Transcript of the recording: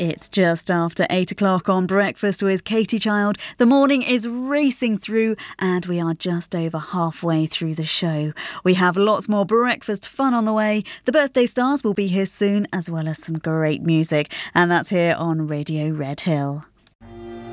It's just after 8 o'clock on Breakfast with Katie Child. The morning is racing through and we are just over halfway through the show. We have lots more breakfast fun on the way. The birthday stars will be here soon, as well as some great music. And that's here on Radio Red Hill.